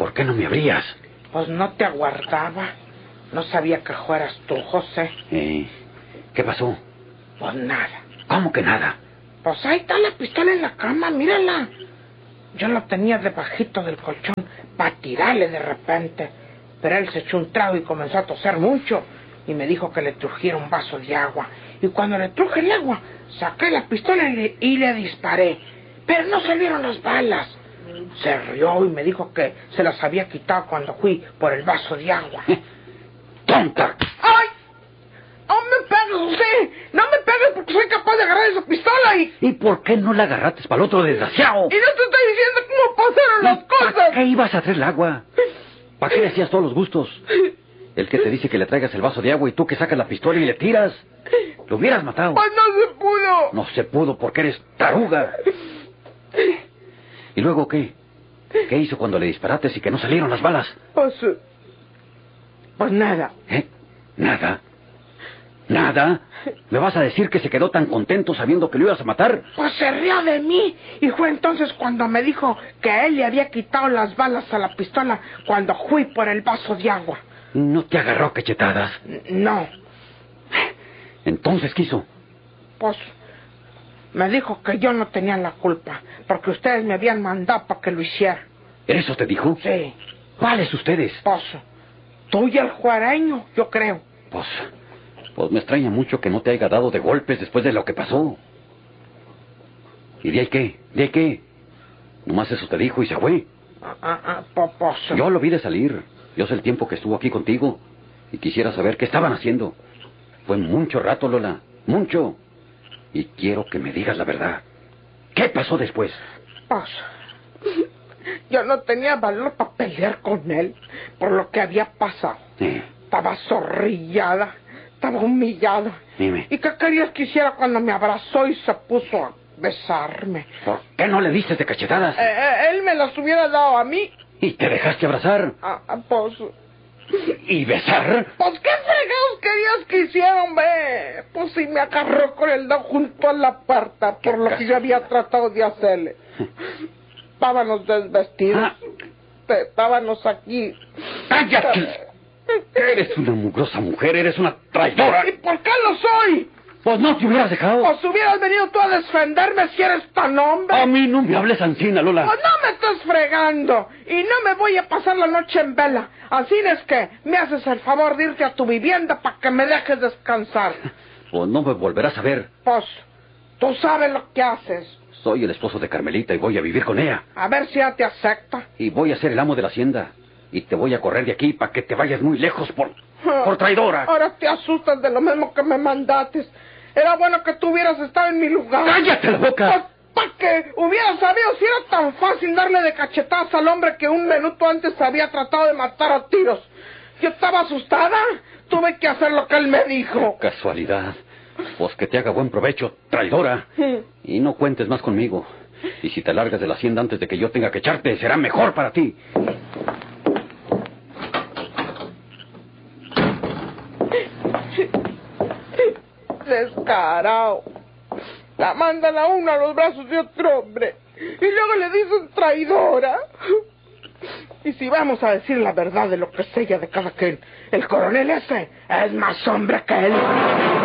¿Por qué no me abrías? Pues no te aguardaba. No sabía que fueras tú, José. ¿Qué pasó? Pues nada. ¿Cómo que nada? Pues ahí está la pistola en la cama, mírala. Yo la tenía debajito del colchón para tirarle de repente. Pero él se echó un trago y comenzó a toser mucho. Y me dijo que le trujera un vaso de agua. Y cuando le truje el agua, saqué la pistola y le disparé. Pero no salieron las balas. Se rió y me dijo que se las había quitado cuando fui por el vaso de agua. ¡Tonta! ¡Ay! ¡No me pegues, usted! ¡No me pegues porque soy capaz de agarrar esa pistola y... ¿Y por qué no la agarraste para el otro desgraciado? Y no te estoy diciendo cómo pasaron las cosas. ¿Para qué ibas a traer el agua? ¿Para qué le hacías todos los gustos? El que te dice que le traigas el vaso de agua y tú que sacas la pistola y le tiras. Lo hubieras matado. Pues no se pudo. No se pudo porque eres taruga. ¿Y luego qué? ¿Qué hizo cuando le disparaste y que no salieron las balas? Pues nada. ¿Nada? ¿Nada? ¿Me vas a decir que se quedó tan contento sabiendo que lo ibas a matar? Pues se rió de mí. Y fue entonces cuando me dijo que a él le había quitado las balas a la pistola cuando fui por el vaso de agua. ¿No te agarró cachetadas? No. ¿Entonces qué hizo? Pues me dijo que yo no tenía la culpa, porque ustedes me habían mandado para que lo hiciera. ¿Eso te dijo? Sí. ¿Cuáles ustedes? Pues tú y el juareño, yo creo. Pues me extraña mucho que no te haya dado de golpes después de lo que pasó. ¿Y de ahí qué? ¿De ahí qué? Nomás eso te dijo y se fue. Pues Yo lo vi de salir. Yo sé el tiempo que estuvo aquí contigo. Y quisiera saber qué estaban haciendo. Fue mucho rato, Lola. Mucho. Y quiero que me digas la verdad. ¿Qué pasó después? Pues yo no tenía valor para pelear con él por lo que había pasado. Estaba zorrillada, estaba humillada. Dime. ¿Y qué querías que hiciera cuando me abrazó y se puso a besarme? ¿Por qué no le diste de cachetadas? Él me las hubiera dado a mí. ¿Y te dejaste abrazar? Pues... ¿Y besar? Pues qué fregados querías que hiciera, hombre. Pues si me agarró con el dedo junto a la puerta por lo que yo había tratado de hacerle. Estábamos desvestidos. Estábamos aquí. ¡Cállate! Eres una mugrosa mujer, eres una traidora. ¿Y por qué lo soy? Pues no te hubieras dejado. Pues hubieras venido tú a defenderme si eres tan hombre. A mí no me hables ansina, Lola. Pues no me estás fregando. Y no me voy a pasar la noche en vela. Así es que me haces el favor de irte a tu vivienda para que me dejes descansar. Pues no me volverás a ver. Pues tú sabes lo que haces. Soy el esposo de Carmelita y voy a vivir con ella. A ver si ya te acepta. Y voy a ser el amo de la hacienda. Y te voy a correr de aquí para que te vayas muy lejos por traidora. Ahora te asustas de lo mismo que me mandaste. Era bueno que tú hubieras estado en mi lugar. ¡Cállate la boca! Para que hubieras sabido si era tan fácil darle de cachetadas al hombre que un minuto antes había tratado de matar a tiros. Yo estaba asustada. Tuve que hacer lo que él me dijo. Casualidad. Pues que te haga buen provecho, traidora. Y no cuentes más conmigo. Y si te largas de la hacienda antes de que yo tenga que echarte, será mejor para ti. Descarado. La mandan a uno a los brazos de otro hombre. Y luego le dicen traidora. Y si vamos a decir la verdad de lo que es ella de cada quien, el coronel ese es más hombre que él.